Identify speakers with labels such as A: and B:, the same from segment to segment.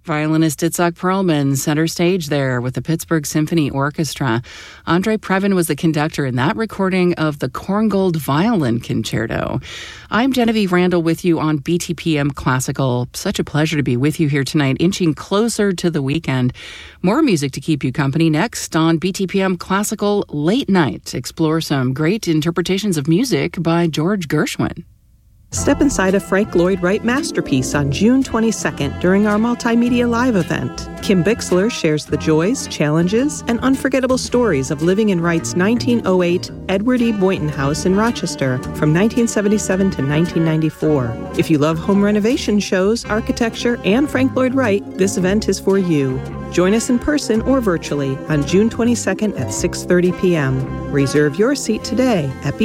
A: Violinist Itzhak Perlman center stage there with the Pittsburgh Symphony Orchestra. Andre Previn was the conductor in that recording of the Korngold Violin Concerto. I'm Genevieve Randall with you on BTPM Classical. Such a pleasure to be with you here tonight, inching closer to the weekend. More music to keep you company next on BTPM Classical Late Night. Explore some great interpretations of music by George Gershwin.
B: Step inside a Frank Lloyd Wright masterpiece on June 22nd during our Multimedia Live event. Kim Bixler shares the joys, challenges, and unforgettable stories of living in Wright's 1908 Edward E. Boynton House in Rochester from 1977 to 1994. If you love home renovation shows, architecture, and Frank Lloyd Wright, this event is for you. Join us in person or virtually on June 22nd at 6:30 p.m. Reserve your seat today at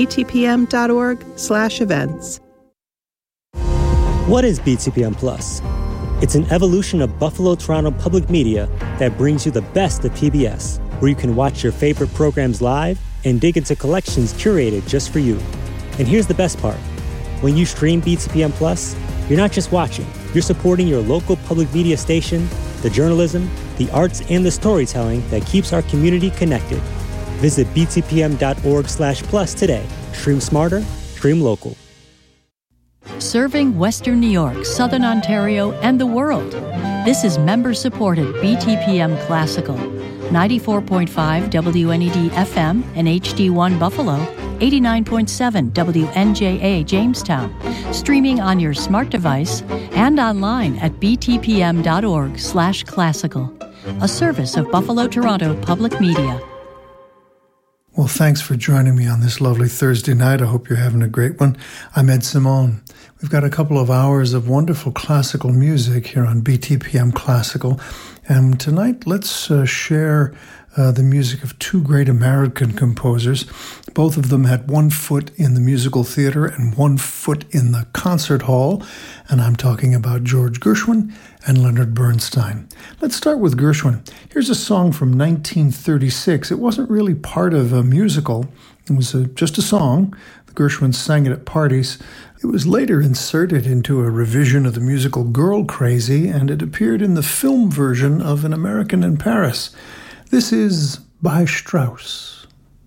B: btpm.org/events.
C: What is BTPM Plus? It's an evolution of Buffalo Toronto Public Media that brings you the best of PBS, where you can watch your favorite programs live and dig into collections curated just for you. And here's the best part. When you stream BTPM Plus, you're not just watching, you're supporting your local public media station, the journalism, the arts, and the storytelling that keeps our community connected. Visit btpm.org/plus today. Stream smarter, stream local.
D: Serving Western New York, Southern Ontario, and the world. This is member-supported BTPM Classical. 94.5 WNED FM and HD1 Buffalo, 89.7 WNJA Jamestown. Streaming on your smart device and online at btpm.org/classical. A service of Buffalo Toronto Public Media.
E: Well, thanks for joining me on this lovely Thursday night. I hope you're having a great one. I'm Ed Simone. We've got a couple of hours of wonderful classical music here on BTPM Classical. And tonight, let's share the music of two great American composers. Both of them had one foot in the musical theater and one foot in the concert hall. And I'm talking about George Gershwin and Leonard Bernstein. Let's start with Gershwin. Here's a song from 1936. It wasn't really part of a musical. It was just a song. The Gershwins sang it at parties. It was later inserted into a revision of the musical Girl Crazy, and it appeared in the film version of An American in Paris. This is by Strauss.